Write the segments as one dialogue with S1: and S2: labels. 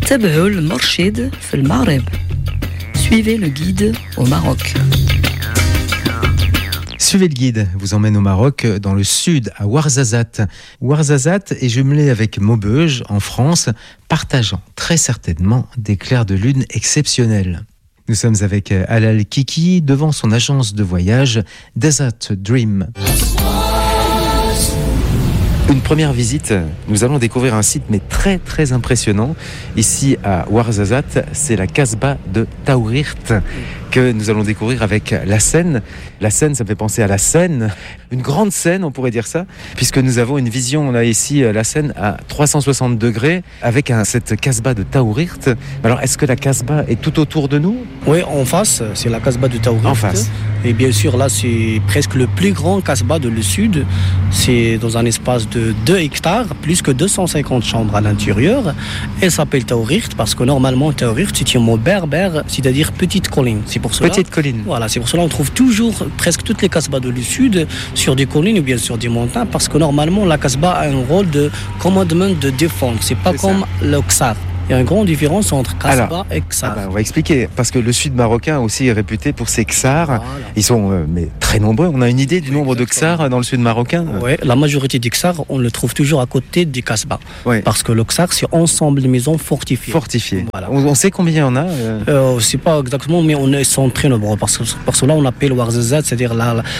S1: تابعوا المرشد في المغرب. Suivez le guide au Maroc.
S2: Suivez le guide, vous emmène au Maroc, dans le sud, à Ouarzazate. Ouarzazate est jumelé avec Maubeuge, en France, partageant très certainement des clairs de lune exceptionnels. Nous sommes avec Alal Kiki, devant son agence de voyage Desert Dream. Une première visite, nous allons découvrir un site mais très très impressionnant. Ici à Ouarzazate, c'est la Casbah de Taourirt que nous allons découvrir avec la Seine. La Seine, ça me fait penser à la Seine, une grande Seine, on pourrait dire ça, puisque nous avons une vision là ici, la Seine à 360 degrés avec cette Casbah de Taourirt. Alors, est-ce que la Casbah est tout autour de nous ?
S3: Oui, en face, c'est la Casbah de Taourirt.
S2: En face.
S3: Et bien sûr, là, c'est presque le plus grand Casbah de le sud. C'est dans un espace de 2 hectares, plus que 250 chambres à l'intérieur. Elle s'appelle Taourirt parce que normalement, Taourirt, c'est un mot berbère, c'est-à-dire petite colline. C'est pour cela,
S2: petite colline.
S3: Voilà, c'est pour cela qu'on trouve toujours presque toutes les Casbahs de le sud sur des collines ou bien sur des montagnes parce que normalement, la Casbah a un rôle de commandement de défense. C'est pas comme le Ksar. Il y a une grande différence entre Casbah et Ksar.
S2: On va expliquer, parce que le sud marocain aussi est réputé pour ses Ksars. Voilà. Ils sont mais très nombreux. On a une idée du nombre de Ksars dans le sud marocain ?
S3: Oui, la majorité des Ksars, on le trouve toujours à côté des Casbahs. Ouais. Parce que le Ksar, c'est ensemble de maisons fortifiées.
S2: Voilà. On sait combien il y en a
S3: Je ne sais pas exactement, mais ils sont très nombreux. Parce que cela, on appelle Ouarzazate, c'est-à-dire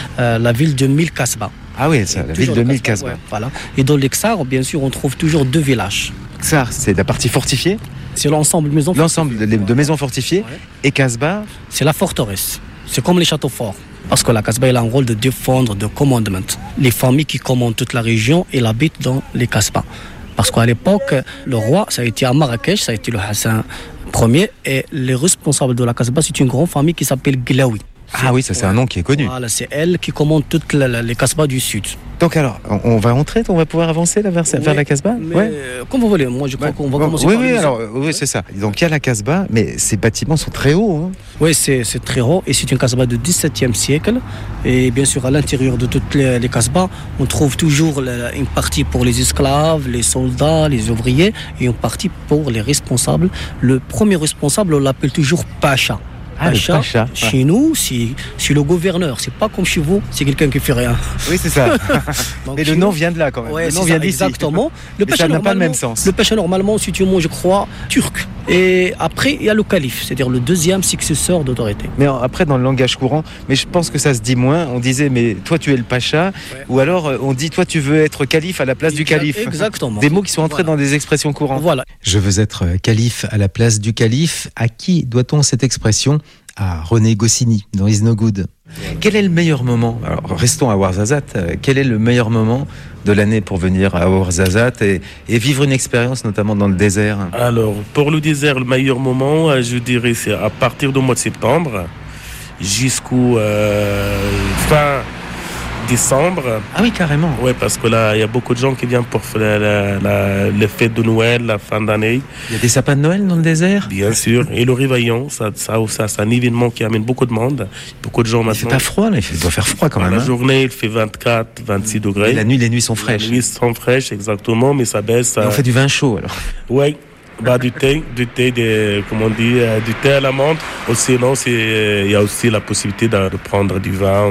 S3: la ville de 1000 Casbahs.
S2: Ah oui, c'est la ville de 1000 Casbahs.
S3: Ouais, voilà. Et dans les Ksars, bien sûr, on trouve toujours 2 villages.
S2: Ksar, c'est la partie fortifiée ?
S3: C'est l'ensemble de maisons
S2: fortifiées. L'ensemble de maisons fortifiées. Ouais. Et Casbah ?
S3: C'est la forteresse. C'est comme les châteaux forts. Parce que la Casbah, elle a un rôle de défendre, de commandement. Les familles qui commandent toute la région, elles habitent dans les Casbahs. Parce qu'à l'époque, le roi, ça a été à Marrakech, ça a été le Hassan Ier. Et les responsables de la Casbah, c'est une grande famille qui s'appelle Glaoui.
S2: Ah oui, ça c'est un nom qui est connu.
S3: Voilà, c'est elle qui commande toutes les Casbahs du sud.
S2: Donc alors, on va entrer, on va pouvoir avancer là, vers la Casbah ?
S3: Comme vous voulez, moi je crois qu'on va commencer par les maisons.
S2: Oui, c'est ça. Donc il y a la Casbah, mais ces bâtiments sont très hauts. Hein.
S3: Oui, c'est très haut et c'est une Casbah du XVIIe siècle. Et bien sûr, à l'intérieur de toutes les Casbahs, on trouve toujours une partie pour les esclaves, les soldats, les ouvriers et une partie pour les responsables. Le premier responsable, on l'appelle toujours Pacha. Pacha, chez nous, c'est le gouverneur. C'est pas comme chez vous, c'est quelqu'un qui fait rien.
S2: Oui, c'est ça. Et le nom vient de là quand même.
S3: Ouais,
S2: le nom vient d'ici.
S3: Exactement.
S2: Le Pacha n'a pas le même sens.
S3: Le Pacha, normalement, c'est un mot, je crois, turc. Et après, il y a le calife, c'est-à-dire le deuxième successeur d'autorité.
S2: Mais après, dans le langage courant, mais je pense que ça se dit moins. On disait, mais toi, tu es le Pacha. Ouais. Ou alors, on dit, toi, tu veux être calife à la place du calife.
S3: Exactement.
S2: Des mots qui sont entrés dans des expressions courantes.
S3: Voilà.
S2: Je veux être calife à la place du calife. À qui doit-on cette expression ? À René Goscinny, dans Is No Good. Quel est le meilleur moment ? Alors, restons à Ouarzazate. Quel est le meilleur moment de l'année pour venir à Ouarzazate et vivre une expérience, notamment dans le désert ?
S4: Alors, pour le désert, le meilleur moment, je dirais, c'est à partir du mois de septembre jusqu'au fin décembre.
S2: Ah oui, carrément.
S4: Oui, parce que là, il y a beaucoup de gens qui viennent pour les fêtes de Noël, la fin d'année.
S2: Il y a des sapins de Noël dans le désert ?
S4: Bien sûr. Et le réveillon, ça c'est un événement qui amène beaucoup de monde. Beaucoup de gens maintenant.
S2: Il fait pas froid, là. Il doit faire froid quand même.
S4: La journée, il fait 24, 26 degrés.
S2: Et la nuit, les nuits sont fraîches.
S4: Les nuits sont fraîches, exactement, mais ça baisse.
S2: Et on fait du vin chaud, alors.
S4: Oui. Du thé, comment on dit, du thé à l'amande. Sinon, il y a aussi la possibilité de prendre du vin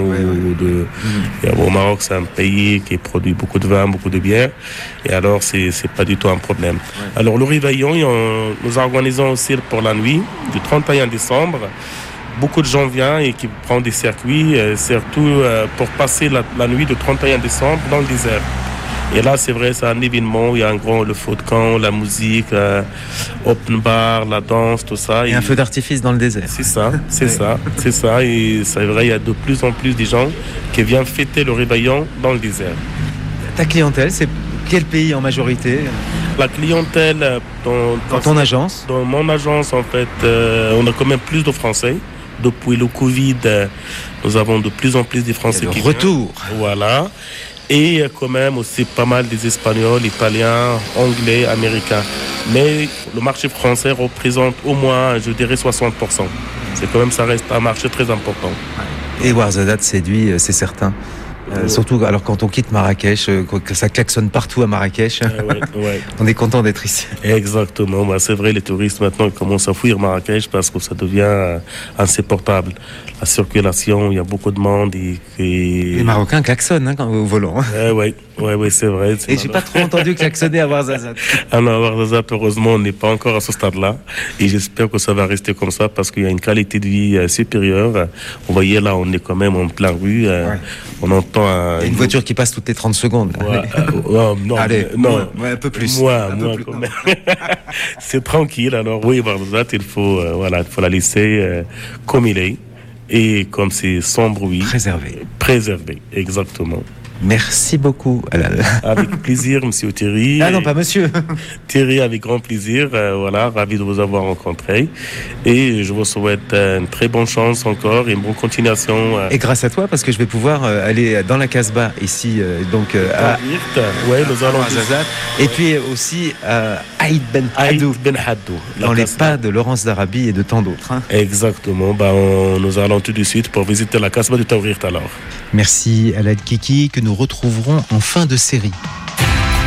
S4: au Maroc, c'est un pays qui produit beaucoup de vin, beaucoup de bière. Et alors, c'est pas du tout un problème. Ouais. Alors, le réveillon, nous organisons aussi pour la nuit, du 31 décembre. Beaucoup de gens viennent et qui prennent des circuits, surtout pour passer la nuit du 31 décembre dans le désert. Et là, c'est vrai, c'est un événement. Il y a le feu de camp, la musique, open bar, la danse, tout ça.
S2: Et un feu d'artifice dans le désert.
S4: C'est ça. Et c'est vrai, il y a de plus en plus de gens qui viennent fêter le réveillon dans le désert.
S2: Ta clientèle, c'est quel pays en majorité ?
S4: La clientèle
S2: dans ton agence ?
S4: Dans mon agence, en fait, on a quand même plus de Français. Depuis le Covid, nous avons de plus en plus de Français qui viennent.
S2: Retour.
S4: Voilà. Et quand même aussi pas mal des Espagnols, Italiens, Anglais, Américains. Mais le marché français représente au moins, je dirais, 60%. C'est quand même, ça reste un marché très important.
S2: Et Ouarzazate séduit, c'est certain. Surtout alors quand on quitte Marrakech, que ça klaxonne partout à Marrakech.
S4: Ouais.
S2: On est content d'être ici.
S4: Exactement. Bah, c'est vrai, les touristes maintenant ils commencent à fuir Marrakech parce que ça devient insupportable. La circulation, il y a beaucoup de monde.
S2: Les Marocains klaxonnent au volant.
S4: Oui, c'est vrai.
S2: Et j'ai pas trop entendu klaxonner à Ouarzazate.
S4: À Ouarzazate, heureusement, on n'est pas encore à ce stade-là. Et j'espère que ça va rester comme ça parce qu'il y a une qualité de vie supérieure. Vous voyez, là, on est quand même en plein rue. On entend
S2: une voiture qui passe toutes les 30 secondes.
S4: Non,
S2: allez, non, un peu plus.
S4: Moi, quand même. C'est tranquille. Alors oui, Ouarzazate, il faut la laisser comme il est. Et comme c'est sans bruit. Préservé, exactement.
S2: Merci beaucoup, Halal.
S4: Avec plaisir, monsieur Thierry.
S2: Ah non, pas monsieur.
S4: Thierry, avec grand plaisir. Ravi de vous avoir rencontré. Et je vous souhaite une très bonne chance encore et une bonne continuation.
S2: Et grâce à toi, parce que je vais pouvoir aller dans la Casbah, ici, donc à
S4: nous allons
S2: Ouarzazate. Et puis aussi à Aïd Ben Haddou. Dans les pas de Laurence d'Arabie et de tant d'autres.
S4: Exactement. Nous allons tout de suite pour visiter la Casbah de Taourirt alors.
S2: Merci Halal Kiki, que nous retrouverons en fin de série.